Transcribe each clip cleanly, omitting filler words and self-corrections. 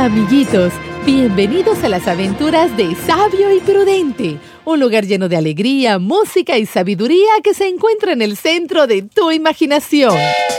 Amiguitos, bienvenidos a las aventuras de Sabio y Prudente, un lugar lleno de alegría, música y sabiduría que se encuentra en el centro de tu imaginación.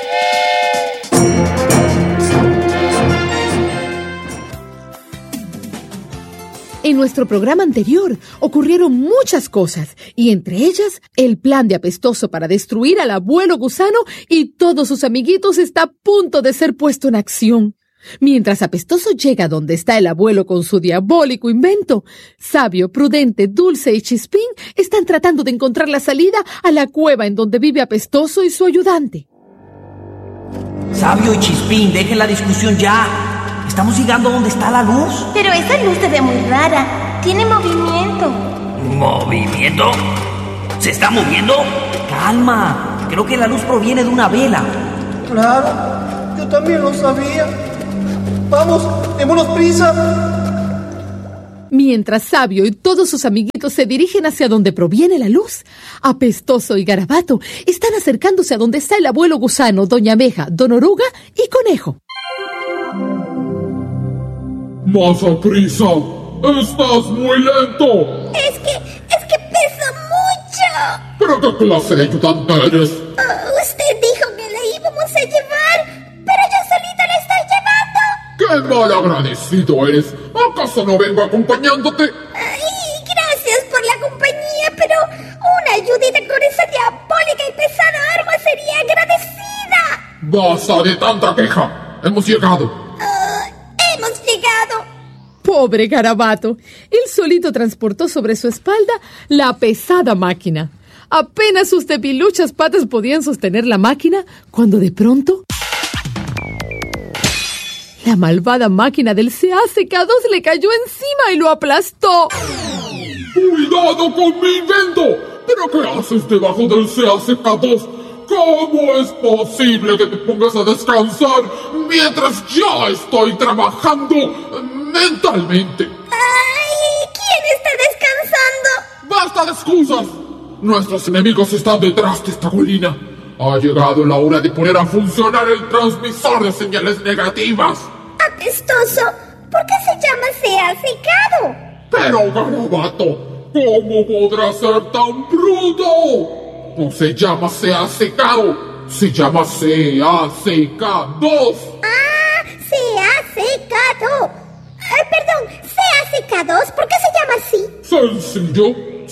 En nuestro programa anterior ocurrieron muchas cosas, y entre ellas, el plan de Apestoso para destruir al abuelo gusano y todos sus amiguitos está a punto de ser puesto en acción. Mientras Apestoso llega donde está el abuelo con su diabólico invento, Sabio, Prudente, Dulce y Chispín están tratando de encontrar la salida a la cueva en donde vive Apestoso y su ayudante. Sabio y Chispín, dejen la discusión ya. Estamos llegando a donde está la luz. Pero esa luz se ve muy rara. Tiene movimiento. ¿Movimiento? ¿Se está moviendo? Calma. Creo que la luz proviene de una vela. Claro, yo también lo sabía. Vamos, démonos prisa. Mientras Sabio y todos sus amiguitos se dirigen hacia donde proviene la luz, Apestoso y Garabato están acercándose a donde está el abuelo gusano, Doña Abeja, Don Oruga y Conejo. ¡Más a prisa! ¡Estás muy lento! Es que pesa mucho. ¿Pero qué clase de ayudante eres? Usted dijo que la íbamos a llevar, pero yo solita la estoy llevando. ¡Qué mal agradecido eres! ¿Acaso no vengo acompañándote? Ay, gracias por la compañía, pero una ayudita con esa diabólica y pesada arma sería agradecida. ¡Basta de tanta queja! ¡Hemos llegado! Hemos llegado. Pobre Garabato, él solito transportó sobre su espalda la pesada máquina. Apenas sus debiluchas patas podían sostener la máquina cuando de pronto la malvada máquina del CACK2 le cayó encima y lo aplastó. ¡Cuidado con mi invento! ¿Pero qué haces debajo del CACK2? ¿Cómo es posible que te pongas a descansar mientras ya estoy trabajando mentalmente? Ay, ¿quién está descansando? ¡Basta de excusas! Nuestros enemigos están detrás de esta colina. Ha llegado la hora de poner a funcionar el transmisor de señales negativas. Apestoso, ¿por qué se llama secado? Pero, Garabato, ¿cómo podrá ser tan bruto? No se llama secado, se llama CACK2. Ah, CACK2. Perdón, CACK2, ¿por qué se llama así? Sencillo,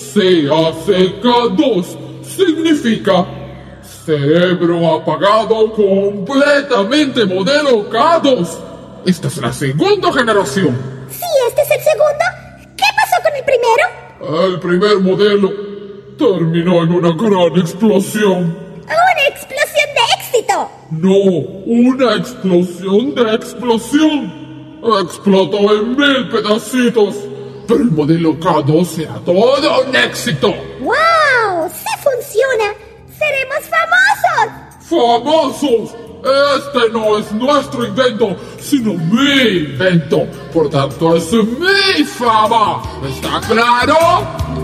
CACK2 significa cerebro apagado completamente modelo K2. Esta es la segunda generación. Sí, este es el segundo. ¿Qué pasó con el primero? El primer modelo terminó en una gran explosión. ¡Una explosión de éxito! No, una explosión de explosión. Explotó en 1000 pedacitos. Pero el modelo K2 era todo un éxito. ¡Wow! ¡Sí funciona! ¡Seremos famosos! ¡Famosos! Este no es nuestro invento, sino mi invento. Por tanto, es mi fama. ¿Está claro?